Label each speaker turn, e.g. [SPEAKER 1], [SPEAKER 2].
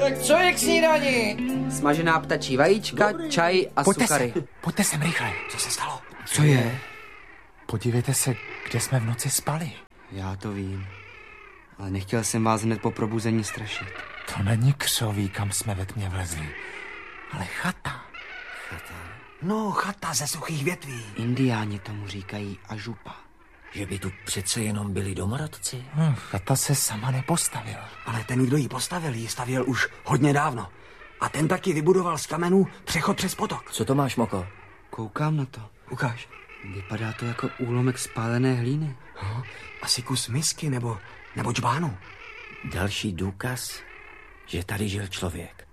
[SPEAKER 1] Tak co je k snídani?
[SPEAKER 2] Smažená ptačí vajíčka, čaj a suchary.
[SPEAKER 3] Pojďte sem rychle.
[SPEAKER 1] Co se stalo?
[SPEAKER 2] Co je?
[SPEAKER 3] Podívejte se, kde jsme v noci spali.
[SPEAKER 2] Já to vím. Ale nechtěl jsem vás hned po probuzení strašit.
[SPEAKER 3] To není křoví, kam jsme ve tmě vlezli, ale chata.
[SPEAKER 1] No, chata ze suchých větví.
[SPEAKER 2] Indiáni tomu říkají ažupa.
[SPEAKER 4] Že by tu přece jenom byli domorodci.
[SPEAKER 3] Chata se sama nepostavila.
[SPEAKER 1] Ale ten, kdo ji postavil, ji stavěl už hodně dávno. A ten taky vybudoval z kamenů přechod přes potok.
[SPEAKER 4] Co to máš, Moko?
[SPEAKER 2] Koukám na to.
[SPEAKER 1] Ukáž.
[SPEAKER 2] Vypadá to jako úlomek spálené hlíny.
[SPEAKER 1] Asi kus misky nebo čbánu.
[SPEAKER 4] Další důkaz, že tady žil člověk.